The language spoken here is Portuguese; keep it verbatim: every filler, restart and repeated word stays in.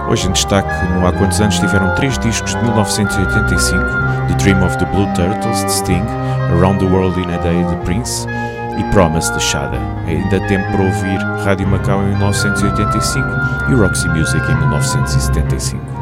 Hoje em destaque no Há Quantos Anos tiveram três discos de mil novecentos e oitenta e cinco, The Dream of the Blue Turtles, de Sting, Around the World in a Day, de Prince e Promise, de Shada. Ainda há tempo para ouvir Rádio Macau em mil novecentos e oitenta e cinco e Roxy Music em mil novecentos e setenta e cinco.